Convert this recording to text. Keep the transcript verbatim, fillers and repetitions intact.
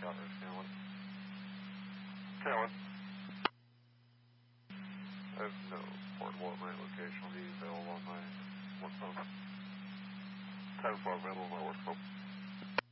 Scouter Scanlon. Scanlon. I have no portable at my location. Will be available on my work phone. ten four available on my work phone.